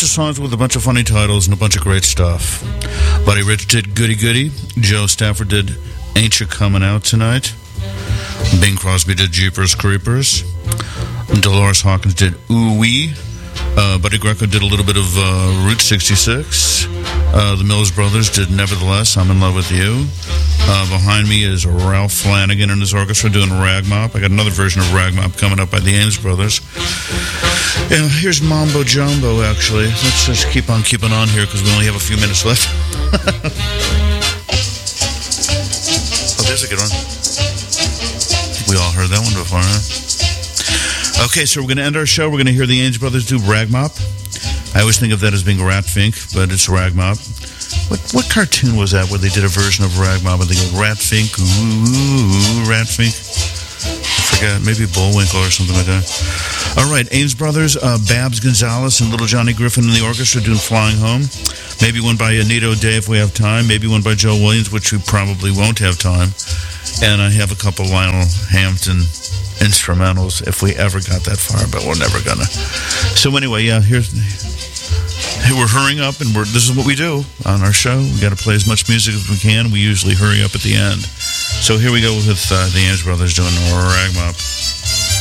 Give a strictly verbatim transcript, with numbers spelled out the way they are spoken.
of songs with a bunch of funny titles and a bunch of great stuff. Buddy Rich did Goody Goody. Joe Stafford did Ain't You Coming Out Tonight. Bing Crosby did Jeepers Creepers. Dolores Hawkins did Ooh Wee. Uh, Buddy Greco did a little bit of uh, Route sixty-six. Uh, the Mills Brothers did Nevertheless, I'm in Love with You. Uh, behind me is Ralph Flanagan and his orchestra doing Ragmop. I got another version of Ragmop coming up by the Ames Brothers. Yeah, here's Mambo Jumbo, actually. Let's just keep on keeping on here because we only have a few minutes left. Oh, there's a good one. We all heard that one before, huh? Okay, so we're going to end our show. We're going to hear the Ames Brothers do Ragmop. I always think of that as being Ratfink, but it's Ragmop. What what cartoon was that where they did a version of Ragmop and they go Ratfink, ooh, Ratfink? I forgot. Maybe Bullwinkle or something like that. All right, Ames Brothers, uh, Babs Gonzalez and Little Johnny Griffin in the orchestra doing Flying Home. Maybe one by Anita O'Day if we have time. Maybe one by Joe Williams, which we probably won't have time. And I have a couple Lionel Hampton instrumentals if we ever got that far, but we're never gonna. So anyway, yeah, here's we're hurrying up, and we're this is what we do on our show. We got to play as much music as we can. We usually hurry up at the end. So here we go with uh, the Ames Brothers doing Ragmop.